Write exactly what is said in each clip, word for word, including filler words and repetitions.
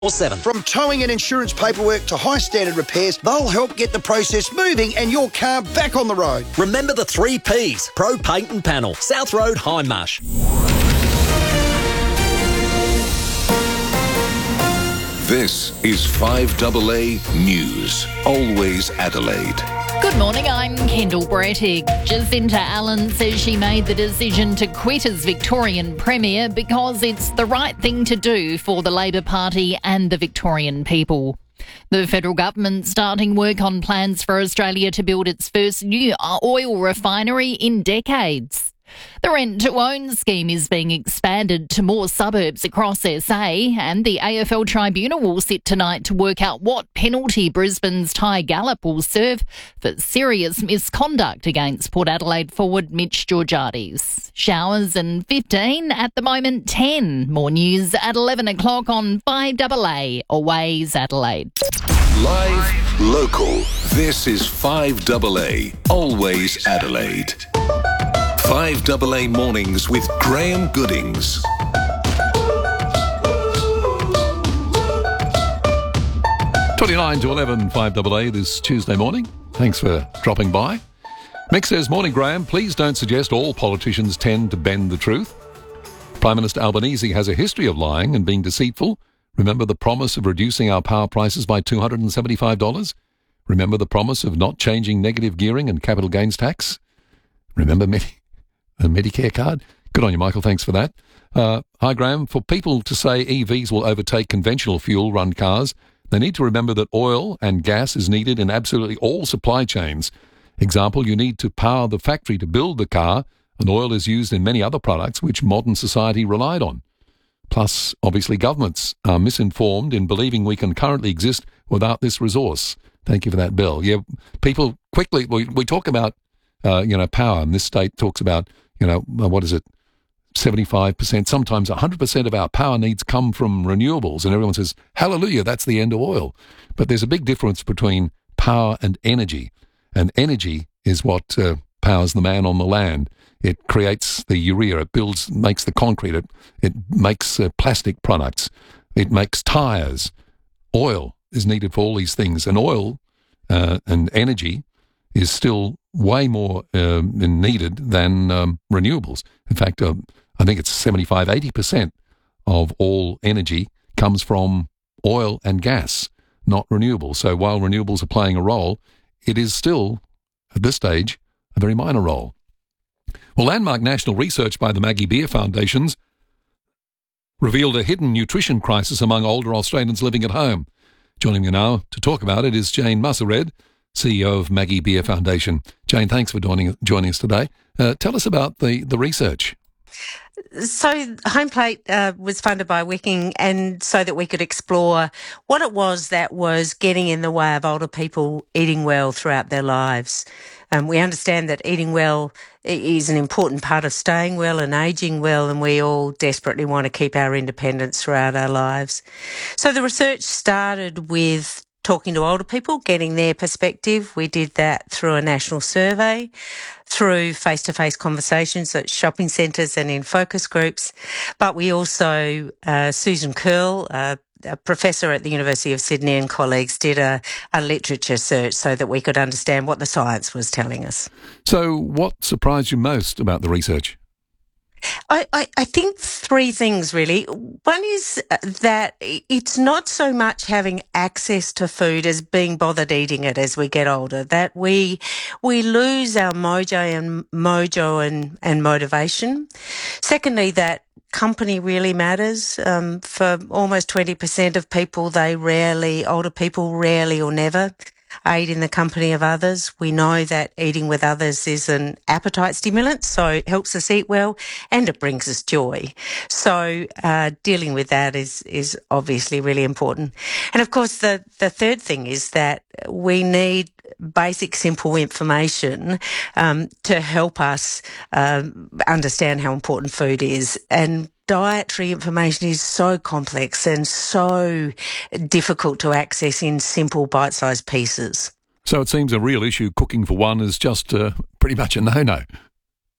seven. From towing and insurance paperwork to high standard repairs, they'll help get the process moving and your car back on the road. Remember the three P's. Pro Paint and Panel. South Road, Hindmarsh. This is five A A News. Always Adelaide. Good morning, I'm Kendall Brettig. Jacinta Allen says she made the decision to quit as Victorian Premier because it's the right thing to do for the Labor Party and the Victorian people. The federal government starting work on plans for Australia to build its first new oil refinery in decades. The rent-to-own scheme is being expanded to more suburbs across S A, and the A F L Tribunal will sit tonight to work out what penalty Brisbane's Ty Gallop will serve for serious misconduct against Port Adelaide forward Mitch Georgiades. Showers and fifteen, at the moment ten. More news at eleven o'clock on five A A, Always Adelaide. Live, local. This is five A A, Always Adelaide. five A A Mornings with Graham Goodings. twenty-nine to eleven, five A A this Tuesday morning. Thanks for dropping by. Mick says, morning Graham, please don't suggest all politicians tend to bend the truth. Prime Minister Albanese has a history of lying and being deceitful. Remember the promise of reducing our power prices by two hundred seventy-five dollars? Remember the promise of not changing negative gearing and capital gains tax? Remember Med- a Medicare card? Good on you, Michael. Thanks for that. Uh, hi, Graham. For people to say E Vs will overtake conventional fuel-run cars, they need to remember that oil and gas is needed in absolutely all supply chains. Example, you need to power the factory to build the car, and oil is used in many other products which modern society relied on. Plus, obviously, governments are misinformed in believing we can currently exist without this resource. Thank you for that, Bill. Yeah, people quickly, we, we talk about, uh, you know, power, and this state talks about, you know, what is it, seventy-five percent, sometimes one hundred percent of our power needs come from renewables, and everyone says, hallelujah, that's the end of oil. But there's a big difference between power and energy, and energy is what uh, powers the man on the land. It creates the urea, it builds, makes the concrete, it, it makes uh, plastic products, it makes tyres. Oil is needed for all these things, and oil uh, and energy is still way more uh, needed than um, renewables. In fact, uh, I think it's seventy-five, eighty percent of all energy comes from oil and gas, not renewables. So while renewables are playing a role, it is still, at this stage, a very minor role. Well, landmark national research by the Maggie Beer Foundations revealed a hidden nutrition crisis among older Australians living at home. Joining me now to talk about it is Jane Mussered, C E O of Maggie Beer Foundation. Jane, thanks for joining, joining us today. Uh, tell us about the, the research. So Homeplate uh, was funded by Wicking, and so that we could explore what it was that was getting in the way of older people eating well throughout their lives. Um, we understand that eating well is an important part of staying well and ageing well, and we all desperately want to keep our independence throughout our lives. So the research started with talking to older people, getting their perspective. We did that through a national survey, through face-to-face conversations at shopping centres and in focus groups. But we also, uh, Susan Curl, uh, a professor at the University of Sydney, and colleagues did a, a literature search so that we could understand what the science was telling us. So what surprised you most about the research? I, I, I think three things, really. One is that it's not so much having access to food as being bothered eating it as we get older, that we we lose our mojo and mojo and, and motivation. Secondly, that company really matters. Um, for almost twenty percent of people, they rarely, older people rarely or never eat in the company of others. We know that eating with others is an appetite stimulant, so it helps us eat well and it brings us joy. So uh, dealing with that is is obviously really important. And of course, the, the third thing is that we need basic, simple information um, to help us um, understand how important food is. And dietary information is so complex and so difficult to access in simple bite-sized pieces. So it seems a real issue cooking for one is just uh, pretty much a no-no.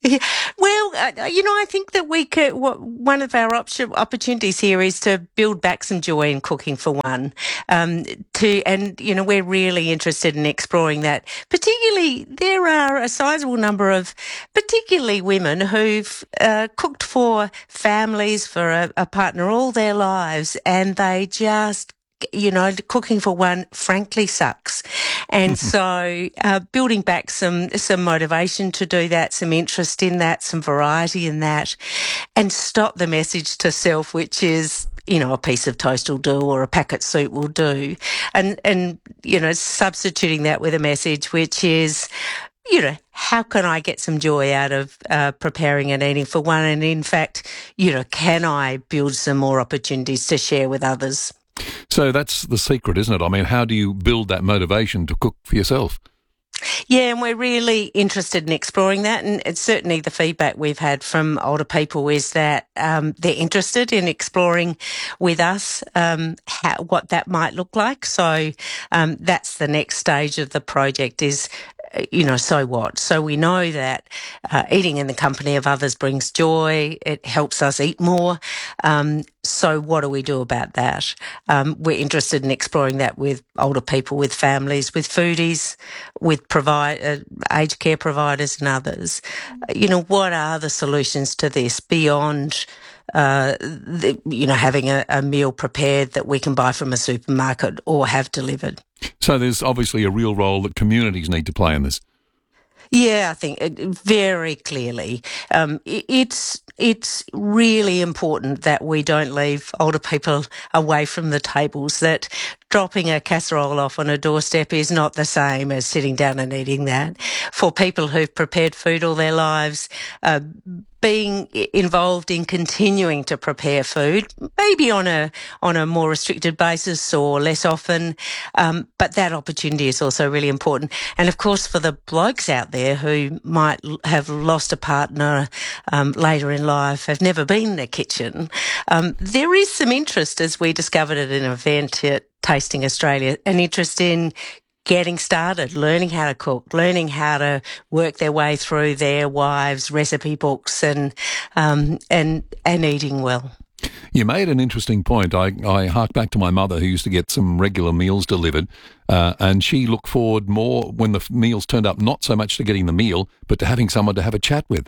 Yeah. Well, uh, you know, I think that we could, what, one of our option, opportunities here is to build back some joy in cooking for one. Um, to, and, you know, we're really interested in exploring that. Particularly, there are a sizable number of, particularly women who've uh, cooked for families, for a, a partner all their lives, and they just, you know, cooking for one frankly sucks. And so uh, building back some some motivation to do that, some interest in that, some variety in that, and stop the message to self, which is, you know, a piece of toast will do or a packet soup will do. And, and you know, substituting that with a message which is, you know, how can I get some joy out of uh, preparing and eating for one? And in fact, you know, can I build some more opportunities to share with others? So that's the secret, isn't it? I mean, how do you build that motivation to cook for yourself? Yeah, and we're really interested in exploring that. And it's certainly the feedback we've had from older people is that um, they're interested in exploring with us um, how, what that might look like. So um, that's the next stage of the project is, you know, so what? So we know that uh, eating in the company of others brings joy. It helps us eat more. Um, so what do we do about that? Um, we're interested in exploring that with older people, with families, with foodies, with provide uh, aged care providers and others. Uh, you know, what are the solutions to this beyond Uh, the, you know, having a, a meal prepared that we can buy from a supermarket or have delivered? So there's obviously a real role that communities need to play in this. Yeah, I think it, very clearly. Um, it, it's it's really important that we don't leave older people away from the tables, that dropping a casserole off on a doorstep is not the same as sitting down and eating that. For people who've prepared food all their lives, uh, being involved in continuing to prepare food, maybe on a on a more restricted basis or less often, um, but that opportunity is also really important. And of course, for the blokes out there who might have lost a partner um, later in life, have never been in a kitchen, um, there is some interest, as we discovered at an event at Tasting Australia, an interest in getting started, learning how to cook, learning how to work their way through their wives' recipe books and um, and and eating well. You made an interesting point. I, I hark back to my mother who used to get some regular meals delivered uh, and she looked forward more when the meals turned up, not so much to getting the meal, but to having someone to have a chat with.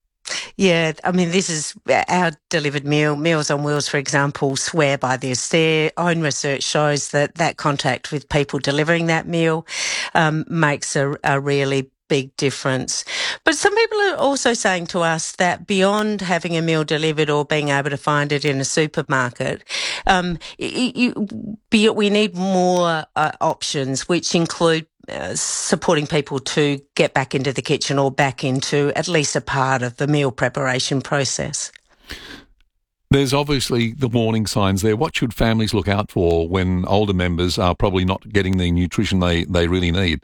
Yeah, I mean, this is our delivered meal. Meals on Wheels, for example, swear by this. Their own research shows that that contact with people delivering that meal um, makes a, a really big difference. But some people are also saying to us that beyond having a meal delivered or being able to find it in a supermarket, um, you, you, we need more uh, options, which include Uh, supporting people to get back into the kitchen or back into at least a part of the meal preparation process. There's obviously the warning signs there. What should families look out for when older members are probably not getting the nutrition they, they really need?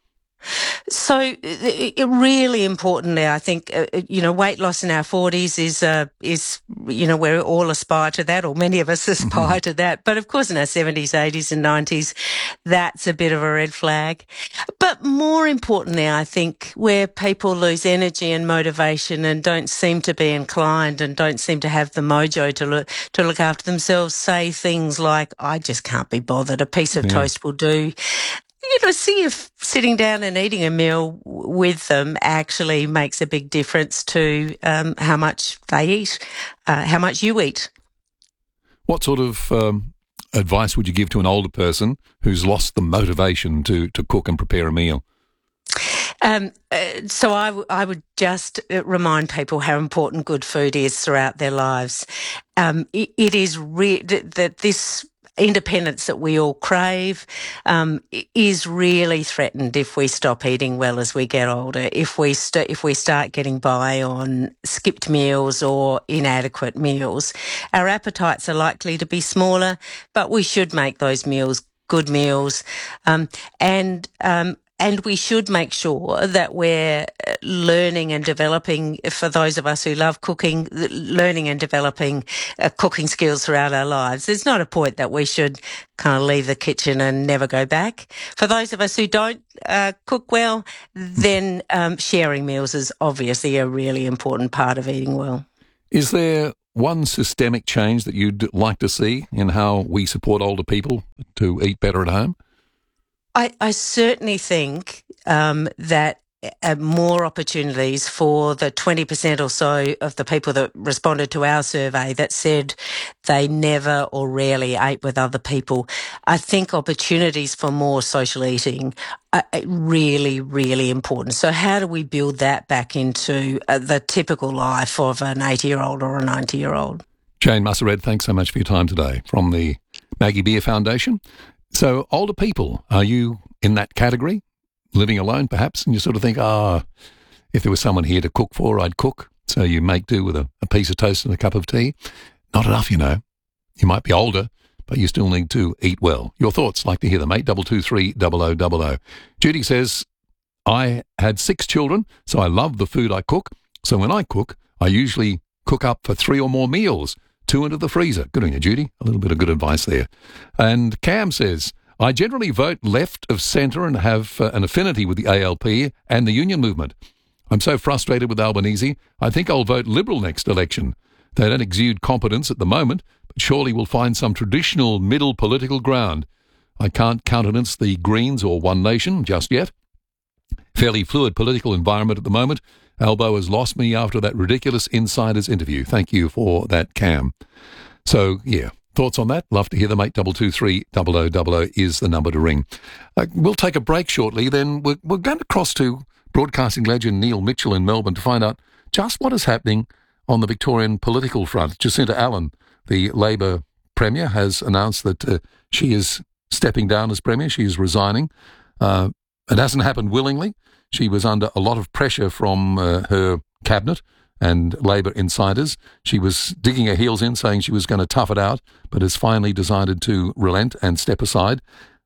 So it, it really importantly, I think, uh, you know, weight loss in our forties is, uh, is, you know, we all aspire to that, or many of us aspire to that. But of course, in our seventies, eighties and nineties, that's a bit of a red flag. But more importantly, I think where people lose energy and motivation and don't seem to be inclined and don't seem to have the mojo to look, to look after themselves, say things like, I just can't be bothered, a piece of yeah. toast will do. You know, see if sitting down and eating a meal with them actually makes a big difference to um, how much they eat, uh, how much you eat. What sort of um, advice would you give to an older person who's lost the motivation to, to cook and prepare a meal? Um, uh, so I, w- I would just remind people how important good food is throughout their lives. Um, it, it is re- that this independence that we all crave um, is really threatened if we stop eating well as we get older, if we st- if we start getting by on skipped meals or inadequate meals. Our appetites are likely to be smaller, but we should make those meals good meals. Um, and um, and we should make sure that we're learning and developing, for those of us who love cooking, learning and developing uh, cooking skills throughout our lives. There's not a point that we should kind of leave the kitchen and never go back. For those of us who don't uh, cook well, then um, sharing meals is obviously a really important part of eating well. Is there one systemic change that you'd like to see in how we support older people to eat better at home? I, I certainly think um, that uh, more opportunities for the twenty percent or so of the people that responded to our survey that said they never or rarely ate with other people. I think opportunities for more social eating are really, really important. So how do we build that back into uh, the typical life of an eighty-year-old or a ninety-year-old? Jane Mussered, thanks so much for your time today from the Maggie Beer Foundation. So older people, are you in that category? Living alone, perhaps, and you sort of think, ah, oh, if there was someone here to cook for, I'd cook. So you make do with a, a piece of toast and a cup of tea. Not enough, you know. You might be older, but you still need to eat well. Your thoughts, like to hear them. eight two two three, double oh double oh. Judy says, I had six children, so I love the food I cook. So when I cook, I usually cook up for three or more meals, two into the freezer. Good on you, Judy. A little bit of good advice there. And Cam says, I generally vote left of centre and have uh, an affinity with the A L P and the union movement. I'm so frustrated with Albanese, I think I'll vote Liberal next election. They don't exude competence at the moment, but surely we'll find some traditional middle political ground. I can't countenance the Greens or One Nation just yet. Fairly fluid political environment at the moment. Albo has lost me after that ridiculous Insiders interview. Thank you for that, Cam. So, yeah. Thoughts on that? Love to hear them. eight two two three, double oh double oh is the number to ring. Uh, we'll take a break shortly. Then we're, we're going to cross to broadcasting legend Neil Mitchell in Melbourne to find out just what is happening on the Victorian political front. Jacinta Allen, the Labor Premier, has announced that uh, she is stepping down as Premier. She is resigning. Uh, it hasn't happened willingly. She was under a lot of pressure from uh, her cabinet and Labor insiders. She was digging her heels in, saying she was going to tough it out, but has finally decided to relent and step aside,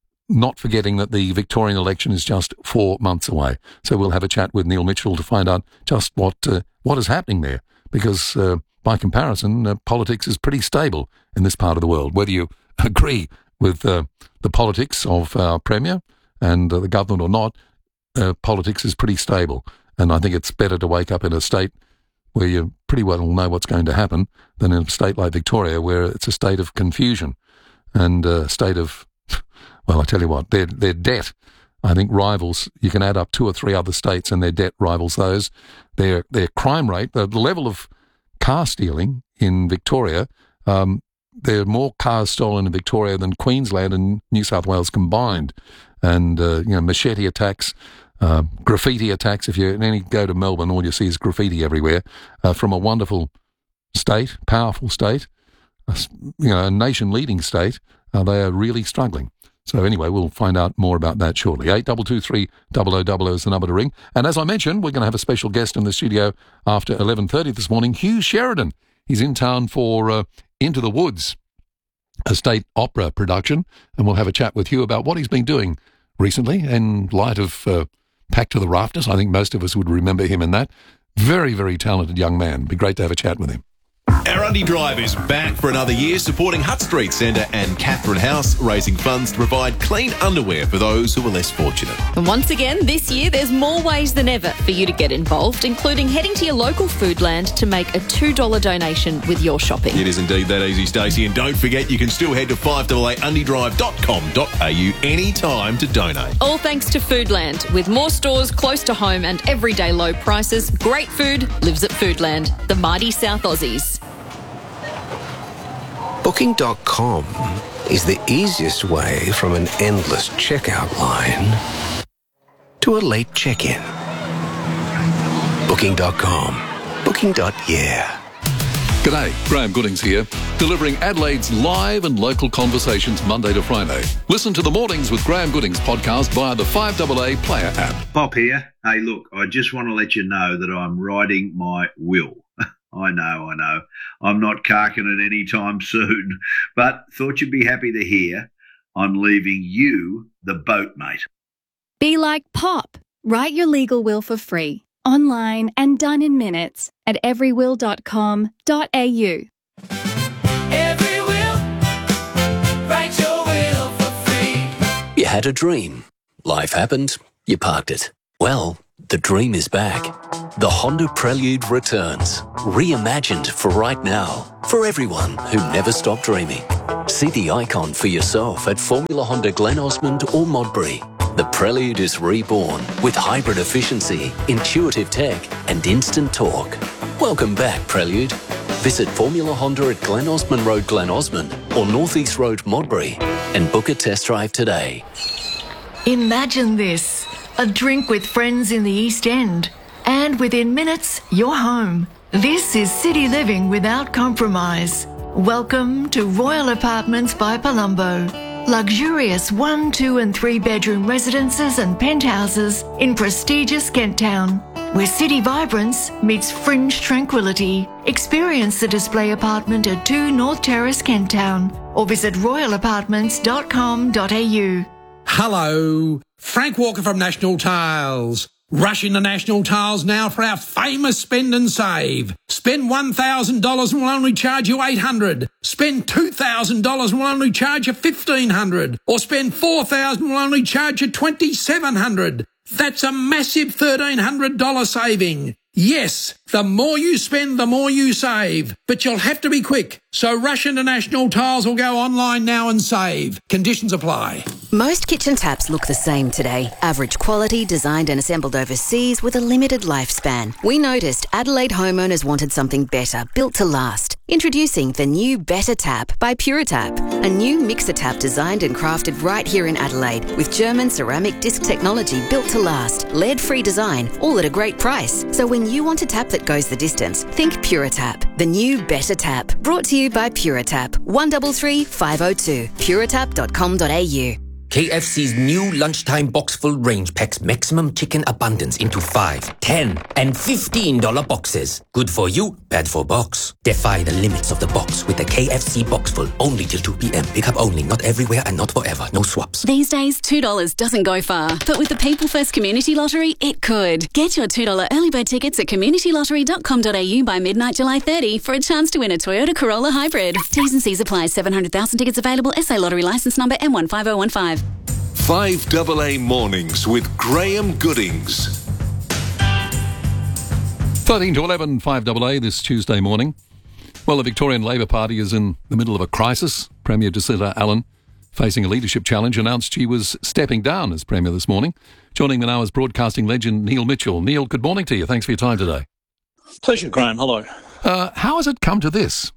not forgetting that the Victorian election is just four months away. So we'll have a chat with Neil Mitchell to find out just what uh, what is happening there, because uh, by comparison, uh, politics is pretty stable in this part of the world. Whether you agree with uh, the politics of our Premier and uh, the government or not, uh, politics is pretty stable. And I think it's better to wake up in a state where you pretty well know what's going to happen than in a state like Victoria, where it's a state of confusion and a state of, well, I tell you what, their their debt, I think, rivals, you can add up two or three other states and their debt rivals those. Their their crime rate, the level of car stealing in Victoria, um, there are more cars stolen in Victoria than Queensland and New South Wales combined. And, uh, you know, machete attacks, Uh, graffiti attacks. If you any go to Melbourne, all you see is graffiti everywhere. Uh, from a wonderful state, powerful state, a, you know, a nation-leading state, uh, they are really struggling. So anyway, we'll find out more about that shortly. eight two two three, double oh double oh is the number to ring. And as I mentioned, we're going to have a special guest in the studio after eleven thirty this morning, Hugh Sheridan. He's in town for uh, Into the Woods, a state opera production, and we'll have a chat with Hugh about what he's been doing recently in light of uh, Packed to the Rafters. I think most of us would remember him in that. Very, very talented young man. Be great to have a chat with him. Arundi Drive is back for another year, supporting Hutt Street Centre and Catherine House, raising funds to provide clean underwear for those who are less fortunate. And once again, this year, there's more ways than ever for you to get involved, including heading to your local Foodland to make a two dollars donation with your shopping. It is indeed that easy, Stacey. And don't forget, you can still head to five A A undy drive dot com dot a u anytime to donate. All thanks to Foodland. With more stores close to home and everyday low prices, great food lives at Foodland, the mighty South Aussies. Booking dot com is the easiest way from an endless checkout line to a late check-in. Booking dot com. Booking. Yeah. G'day, Graham Goodings here, delivering Adelaide's live and local conversations Monday to Friday. Listen to the Mornings with Graham Goodings podcast via the five A A Player app. Bob here. Hey, look, I just want to let you know that I'm writing my will. I know, I know. I'm not carking it any time soon, but thought you'd be happy to hear I'm leaving you the boat, mate. Be like Pop. Write your legal will for free, online and done in minutes at every will dot com dot a u. Every will, write your will for free. You had a dream. Life happened. You parked it. Well, the dream is back. The Honda Prelude returns. Reimagined for right now. For everyone who never stopped dreaming. See the icon for yourself at Formula Honda Glen Osmond or Modbury. The Prelude is reborn with hybrid efficiency, intuitive tech and instant torque. Welcome back, Prelude. Visit Formula Honda at Glen Osmond Road, Glen Osmond or North East Road, Modbury and book a test drive today. Imagine this, a drink with friends in the East End and within minutes you're home. This is city living without compromise. Welcome to Royal Apartments by Palumbo. Luxurious one, two and three bedroom residences and penthouses in prestigious Kent Town, where city vibrance meets fringe tranquility. Experience the display apartment at two North Terrace, Kent Town, or visit royal apartments dot com dot a u. Hello, Frank Walker from National Tiles. Rush into National Tiles now for our famous spend and save. Spend one thousand dollars and we'll only charge you eight hundred dollars. Spend two thousand dollars and we'll only charge you fifteen hundred dollars. Or spend four thousand dollars and we'll only charge you twenty-seven hundred dollars. That's a massive thirteen hundred dollars saving. Yes, the more you spend, the more you save. But you'll have to be quick. So rush into National Tiles or go online now and save. Conditions apply. Most kitchen taps look the same today. Average quality, designed and assembled overseas with a limited lifespan. We noticed Adelaide homeowners wanted something better, built to last. Introducing the new Better Tap by PuraTap. A new mixer tap designed and crafted right here in Adelaide with German ceramic disc technology built to last. Lead-free design, all at a great price. So when you want a tap that goes the distance, think PuraTap. The new Better Tap. Brought to you by PuraTap. one three three five oh two. puratap dot com dot a u. K F C's new lunchtime box full range packs maximum chicken abundance into five, ten, and fifteen dollar boxes. Good for you, bad for box. Defy the limits of the box with the K F C box full. Only till two p.m. Pick up only, not everywhere and not forever. No swaps. These days, two dollars doesn't go far. But with the People First Community Lottery, it could. Get your two dollar early bird tickets at community lottery dot com dot a u by midnight July thirtieth for a chance to win a Toyota Corolla Hybrid. T's and C's apply. seven hundred thousand tickets available. S A Lottery licence number M one five oh one five. five double A Mornings with Graham Goodings. thirteen to eleven, five double A this Tuesday morning. Well, the Victorian Labor Party is in the middle of a crisis. Premier Jacinta Allen, facing a leadership challenge, announced she was stepping down as Premier this morning. Joining me now is broadcasting legend Neil Mitchell. Neil, good morning to you. Thanks for your time today. Pleasure, Graham. Hello. Uh, how has it come to this?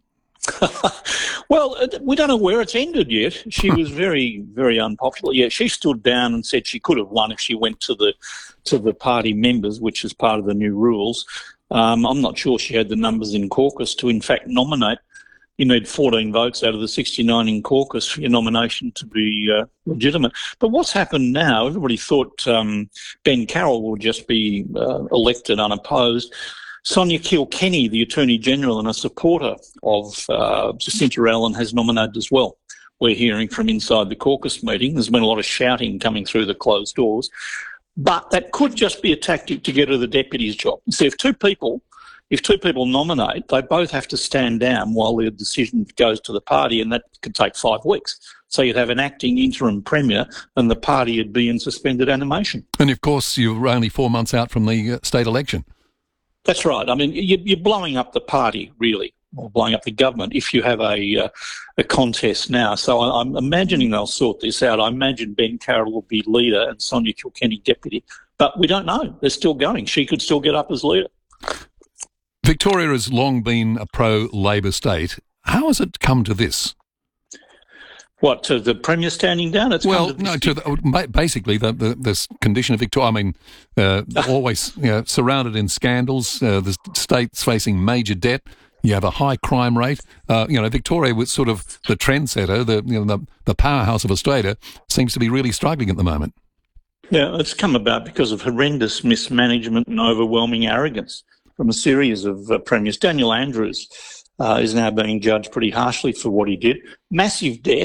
Well, we don't know where it's ended yet. She was very, very unpopular. Yeah, she stood down and said she could have won if she went to the to the party members, which is part of the new rules. Um, I'm not sure she had the numbers in caucus to, in fact, nominate. You need fourteen votes out of the sixty-nine in caucus for your nomination to be uh, legitimate. But what's happened now, everybody thought um, Ben Carroll would just be uh, elected unopposed. Sonia Kilkenny, the Attorney-General and a supporter of uh, Jacinta Allen, has nominated as well. We're hearing from inside the caucus meeting. There's been a lot of shouting coming through the closed doors. But that could just be a tactic to get her the deputy's job. So if two people, if two people nominate, they both have to stand down while the decision goes to the party, and that could take five weeks. So you'd have an acting interim premier and the party would be in suspended animation. And, of course, you're only four months out from the uh, state election. That's right. I mean, you're blowing up the party, really, or blowing up the government if you have a uh, a contest now. So I'm imagining they'll sort this out. I imagine Ben Carroll will be leader and Sonia Kilkenny deputy. But we don't know. They're still going. She could still get up as leader. Victoria has long been a pro-Labor state. How has it come to this? What, to the Premier standing down? It's well, to no, to the, basically the, the the condition of Victoria. I mean, uh, always you know, surrounded in scandals. Uh, the state's facing major debt. You have a high crime rate. Uh, you know, Victoria was sort of the trendsetter, the you know the, the powerhouse of Australia, seems to be really struggling at the moment. Yeah, it's come about because of horrendous mismanagement and overwhelming arrogance from a series of uh, premiers. Daniel Andrews uh, is now being judged pretty harshly for what he did. Massive debt.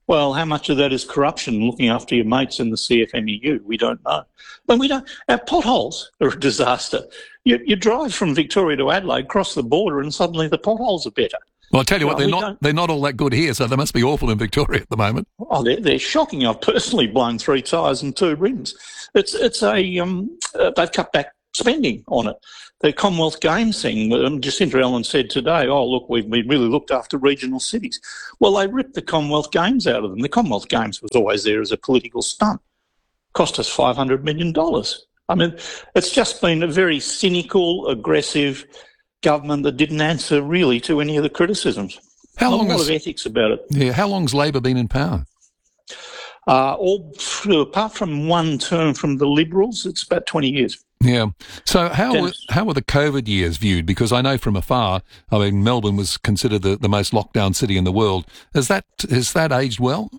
Well, how much of that is corruption, looking after your mates in the C F M E U? We don't know. But we don't. Our potholes are a disaster. You, you drive from Victoria to Adelaide, cross the border, and suddenly the potholes are better. Well, I tell you what, Well, they're we not don't- they're not all that good here, so they must be awful in Victoria at the moment. Oh, they're, they're shocking. I've personally blown three tyres and two rims. It's it's a um, uh, they've cut back spending on it. The Commonwealth Games thing, um, Jacinta Allen said today, oh, look, we've, we really looked after regional cities. Well, they ripped the Commonwealth Games out of them. The Commonwealth Games was always there as a political stunt. Cost us five hundred million dollars. I mean, it's just been a very cynical, aggressive government that didn't answer really to any of the criticisms. How Not long a lot has- of ethics about it. Yeah, how long's Labor been in power? Uh, all apart from one term from the Liberals, it's about twenty years. Yeah. So how were, Dennis. how were the COVID years viewed? Because I know from afar, I mean, Melbourne was considered the, the most locked down city in the world. Has that has that aged well?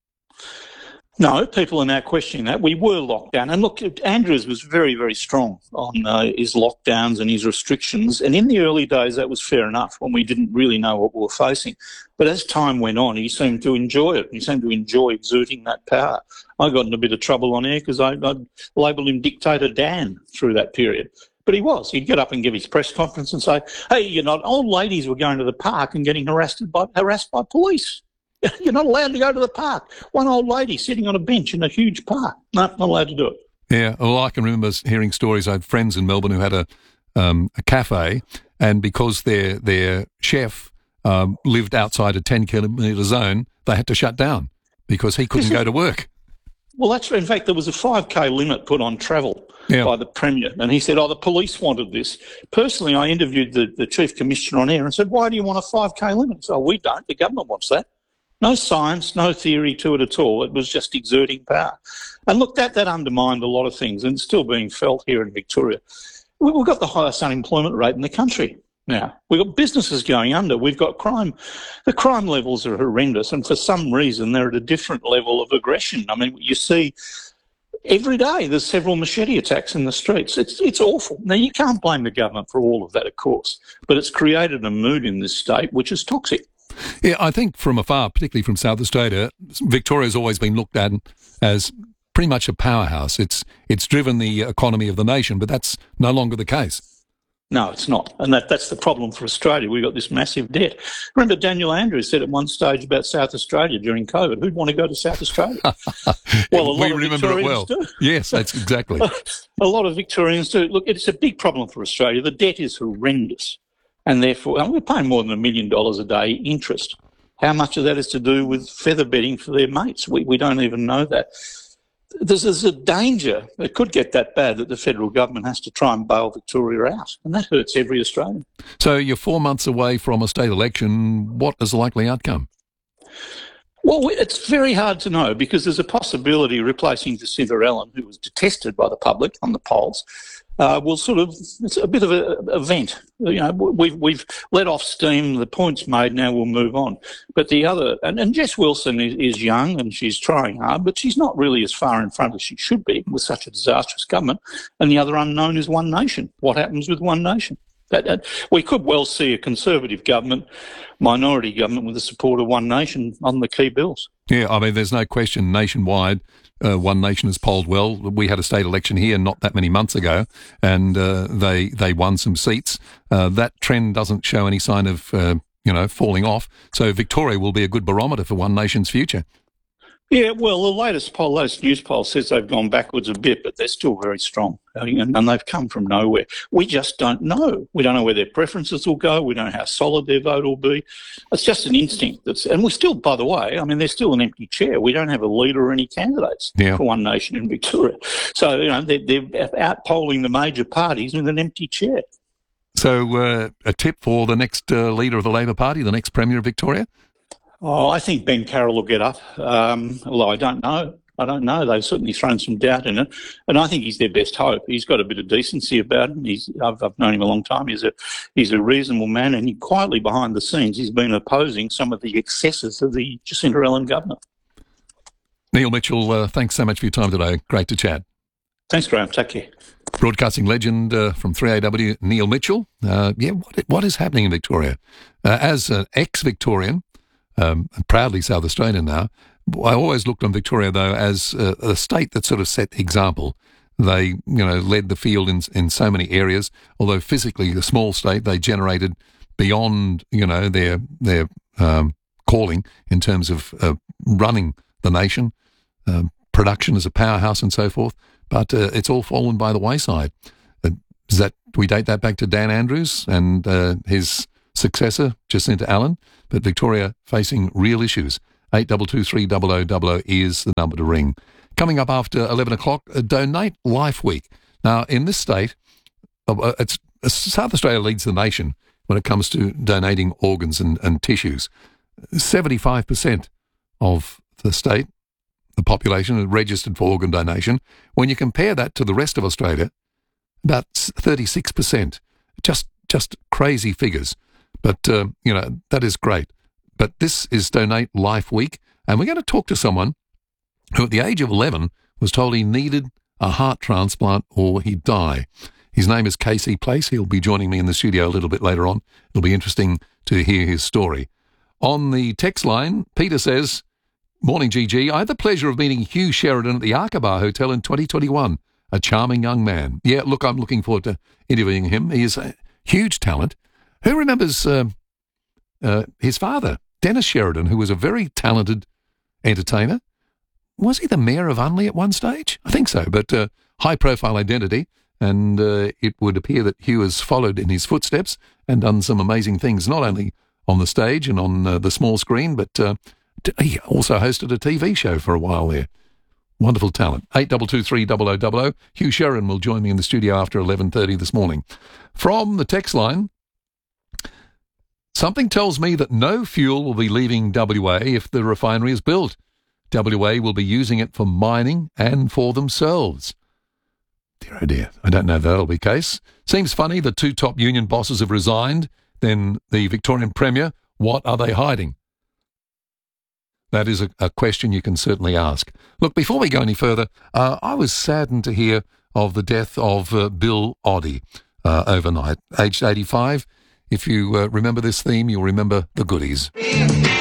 No, people are now questioning that. We were locked down. And look, Andrews was very, very strong on uh, his lockdowns and his restrictions. And in the early days, that was fair enough when we didn't really know what we were facing. But as time went on, he seemed to enjoy it. He seemed to enjoy exerting that power. I got in a bit of trouble on air because I, I labelled him Dictator Dan through that period. But he was. He'd get up and give his press conference and say, hey, you're not, old ladies were going to the park and getting harassed by, harassed by police. You're not allowed to go to the park. One old lady sitting on a bench in a huge park. No, not allowed to do it. Yeah. Well, I can remember hearing stories. I had friends in Melbourne who had a um, a cafe, and because their their chef um, lived outside a ten kilometre zone, they had to shut down because he couldn't go to work. Well, that's in fact there was a five K limit put on travel Yeah. by the Premier, and he said, "Oh, the police wanted this." Personally, I interviewed the, the Chief Commissioner on air and said, "Why do you want a five K limit?" He said, "Oh, we don't. The government wants that." No science, no theory to it at all. It was just exerting power. And look, that, that undermined a lot of things, and it's still being felt here in Victoria. We- We've got the highest unemployment rate in the country now. We've got businesses going under. We've got crime. The crime levels are horrendous, and for some reason they're at a different level of aggression. I mean, you see every day there's several machete attacks in the streets. It's, it's awful. Now, you can't blame the government for all of that, of course, but it's created a mood in this state which is toxic. Yeah, I think from afar, particularly from South Australia, Victoria's always been looked at as pretty much a powerhouse. It's it's driven the economy of the nation, but that's no longer the case. No, it's not. And that, that's the problem for Australia. We've got this massive debt. Remember Daniel Andrews said at one stage about South Australia during COVID, who'd want to go to South Australia? Well, a lot we of remember it Victorians well. do. Yes, that's exactly. A lot of Victorians do. Look, it's a big problem for Australia. The debt is horrendous. And therefore, and we're paying more than a million dollars a day interest. How much of that is to do with feather bedding for their mates? We, we don't even know that. There's, there's a danger, it could get that bad, that the federal government has to try and bail Victoria out. And that hurts every Australian. So you're four months away from a state election. What is the likely outcome? Well, we- it's very hard to know because there's a possibility of replacing Jacinta Allen, who was detested by the public on the polls, uh, will sort of, it's a bit of a, a vent. You know, we've, we've let off steam, the point's made, now we'll move on. But the other, and, and Jess Wilson is, is young and she's trying hard, but she's not really as far in front as she should be with such a disastrous government. And the other unknown is One Nation. What happens with One Nation? That, that, we could well see a Conservative government, minority government with the support of One Nation on the key bills. Yeah, I mean, there's no question nationwide, uh, One Nation has polled well. We had a state election here not that many months ago, and uh, they they won some seats. Uh, that trend doesn't show any sign of, uh, you know, falling off. So Victoria will be a good barometer for One Nation's future. Yeah, well, the latest poll, latest news poll says they've gone backwards a bit, but they're still very strong, and, and they've come from nowhere. We just don't know. We don't know where their preferences will go. We don't know how solid their vote will be. It's just an instinct. That's, and we're still, by the way, I mean, there's still an empty chair. We don't have a leader or any candidates Yeah. for One Nation in Victoria. So, you know, they're, they're out polling the major parties with an empty chair. So uh, a tip for the next uh, leader of the Labor Party, the next Premier of Victoria? Oh, I think Ben Carroll will get up, um, although I don't know. I don't know. They've certainly thrown some doubt in it. And I think he's their best hope. He's got a bit of decency about him. He's, I've, I've known him a long time. He's a, he's a reasonable man, and he quietly behind the scenes, he's been opposing some of the excesses of the Jacinta Allen government. Neil Mitchell, uh, thanks so much for your time today. Great to chat. Thanks, Graham. Take care. Broadcasting legend uh, from three A W, Neil Mitchell. Uh, yeah, what, what is happening in Victoria? Uh, as an ex-Victorian, um, and proudly South Australian now, I always looked on Victoria, though, as a, a state that sort of set the example. They, you know, led the field in in so many areas. Although physically a small state, they generated beyond, you know, their their um, calling in terms of uh, running the nation, um, production as a powerhouse and so forth. But uh, it's all fallen by the wayside. Uh, does that we date that back to Dan Andrews and uh, his successor Jacinta Allen? But Victoria facing real issues. Eight double two three double o double o is the number to ring. Coming up after eleven o'clock, uh, Donate Life Week. Now, in this state, uh, it's uh, South Australia leads the nation when it comes to donating organs and, and tissues. seventy-five percent of the state, the population, are registered for organ donation. When you compare that to the rest of Australia, about thirty-six percent. Just, just crazy figures. But, uh, you know, that is great. But this is Donate Life Week, and we're going to talk to someone who at the age of eleven was told he needed a heart transplant or he'd die. His name is Casey Place. He'll be joining me in the studio a little bit later on. It'll be interesting to hear his story. On the text line, Peter says, "Morning, G G. I had the pleasure of meeting Hugh Sheridan at the Aqaba Hotel in twenty twenty-one. A charming young man. Yeah, look, I'm looking forward to interviewing him. He is a huge talent. Who remembers uh, uh, his father, Dennis Sheridan, who was a very talented entertainer? Was he the mayor of Unley at one stage? I think so, but uh, high-profile identity, and uh, it would appear that Hugh has followed in his footsteps and done some amazing things, not only on the stage and on uh, the small screen, but uh, he also hosted a T V show for a while there. Wonderful talent. eight double two three double o double o. Hugh Sheridan will join me in the studio after eleven thirty this morning. From the text line, something tells me that no fuel will be leaving W A if the refinery is built. W A will be using it for mining and for themselves. Dear oh dear, I don't know if that'll be the case. Seems funny the two top union bosses have resigned. Then the Victorian Premier, what are they hiding? That is a, a question you can certainly ask. Look, before we go any further, uh, I was saddened to hear of the death of uh, Bill Oddie uh, overnight, aged eighty-five. If you uh, remember this theme, you'll remember the goodies.